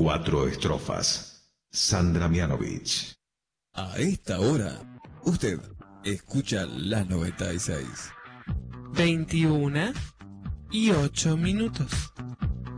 4 estrofas. Sandra Mianovich. A esta hora, usted escucha la 96. 21:08.